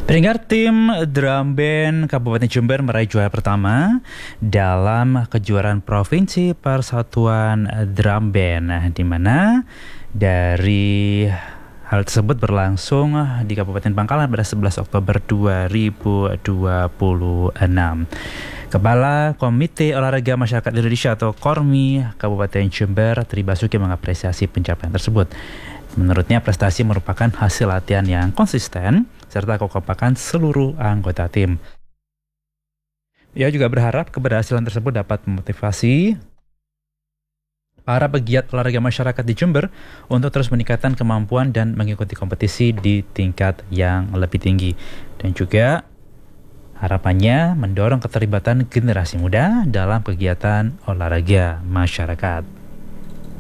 Peringkat tim drum band Kabupaten Jember meraih juara pertama dalam kejuaraan Provinsi Persatuan Drum Band, di mana dari hal tersebut berlangsung di Kabupaten Bangkalan pada 11 Oktober 2026. Kepala Komite Olahraga Masyarakat Indonesia atau KORMI Kabupaten Jember, Tri Basuki, mengapresiasi pencapaian tersebut. Menurutnya prestasi merupakan hasil latihan yang konsisten serta kekompakan seluruh anggota tim. Ia juga berharap keberhasilan tersebut dapat memotivasi para pegiat olahraga masyarakat di Jember untuk terus meningkatkan kemampuan dan mengikuti kompetisi di tingkat yang lebih tinggi. Dan juga harapannya mendorong keterlibatan generasi muda dalam kegiatan olahraga masyarakat.